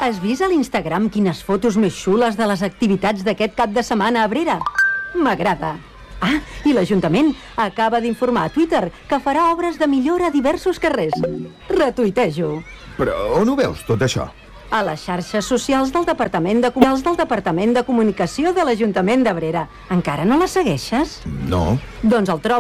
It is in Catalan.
Has vist a l'Instagram quines fotos més xules de les activitats d'aquest cap de setmana a Abrera? M'agrada. Ah, i l'Ajuntament acaba d'informar a Twitter que farà obres de millora a diversos carrers. Retuitejo. Però on ho veus, tot això? A les xarxes socials del Departament de Comunicació de l'Ajuntament d'Abrera. Encara no les segueixes? No. Doncs el trobes